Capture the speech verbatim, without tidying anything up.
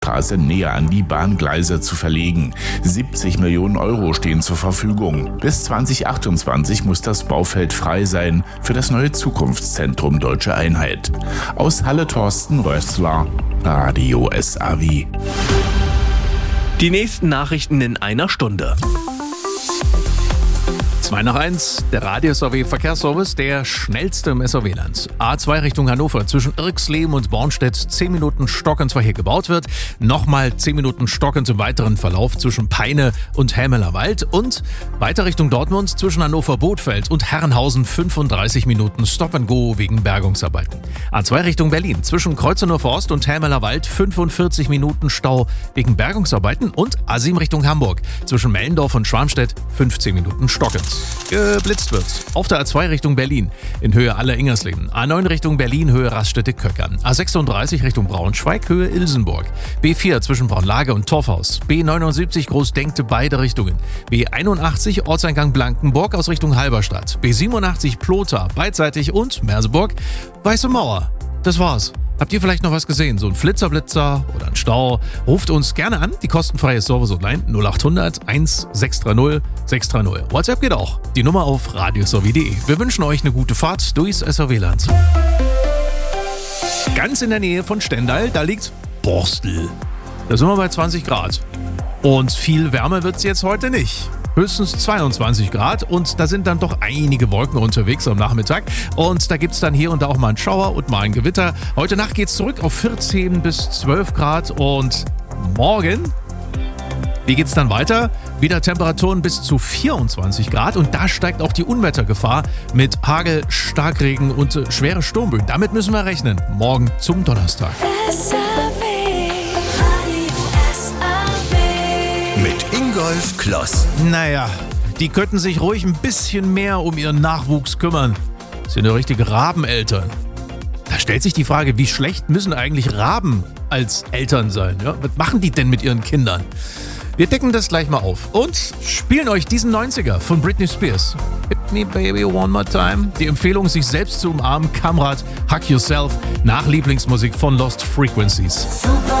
Straße näher an die Bahngleise zu verlegen. siebzig Millionen Euro stehen zur Verfügung. Bis zwanzig achtundzwanzig muss das Baufeld frei sein für das neue Zukunftszentrum Deutsche Einheit. Aus Halle Thorsten Rössler, Radio S A W. Die nächsten Nachrichten in einer Stunde. zwei nach eins, der Radio S A W Verkehrsservice, der schnellste im S A W-Land. A zwei Richtung Hannover, zwischen Irxleben und Bornstedt, zehn Minuten stockend, zwar hier gebaut wird. Nochmal zehn Minuten stockend im weiteren Verlauf zwischen Peine und Hämeler Wald. Und weiter Richtung Dortmund, zwischen Hannover-Bothfeld und Herrenhausen, fünfunddreißig Minuten Stop and Go wegen Bergungsarbeiten. A zwei Richtung Berlin, zwischen Kreuznach Forst und Hämeler Wald, fünfundvierzig Minuten Stau wegen Bergungsarbeiten. Und A sieben Richtung Hamburg, zwischen Mellendorf und Schwarmstedt, fünfzehn Minuten stockend. Geblitzt wird. Auf der A zwei Richtung Berlin in Höhe Aller-Ingersleben. A neun Richtung Berlin, Höhe Raststätte-Köckern. A sechsunddreißig Richtung Braunschweig, Höhe Ilsenburg. B vier zwischen Braunlage und Torfhaus. B neunundsiebzig Großdenkte beide Richtungen. B einundachtzig Ortseingang Blankenburg aus Richtung Halberstadt. B siebenundachtzig Plotha beidseitig und Merseburg Weiße Mauer. Das war's. Habt ihr vielleicht noch was gesehen? So ein Flitzerblitzer oder ein Stau? Ruft uns gerne an. Die kostenfreie Service-Hotline null achthundert eins sechs drei null sechs drei null. WhatsApp geht auch. Die Nummer auf radio s a w punkt de. Wir wünschen euch eine gute Fahrt durchs S A W-Land. Ganz in der Nähe von Stendal, da liegt Borstel. Da sind wir bei zwanzig Grad. Und viel wärmer wird es jetzt heute nicht. Höchstens zweiundzwanzig Grad und da sind dann doch einige Wolken unterwegs am Nachmittag und da gibt es dann hier und da auch mal einen Schauer und mal ein Gewitter. Heute Nacht geht es zurück auf vierzehn bis zwölf Grad und morgen, wie geht es dann weiter? Wieder Temperaturen bis zu vierundzwanzig Grad und da steigt auch die Unwettergefahr mit Hagel, Starkregen und äh, schwere Sturmböen. Damit müssen wir rechnen, morgen zum Donnerstag. Mit Ingolf Kloss. Naja, die könnten sich ruhig ein bisschen mehr um ihren Nachwuchs kümmern. Das sind ja richtige Rabeneltern. Da stellt sich die Frage, wie schlecht müssen eigentlich Raben als Eltern sein? Ja? Was machen die denn mit ihren Kindern? Wir decken das gleich mal auf und spielen euch diesen neunziger von Britney Spears. Hit me baby one more time. Die Empfehlung, sich selbst zu umarmen, Kamrat, Hug Yourself, nach Lieblingsmusik von Lost Frequencies.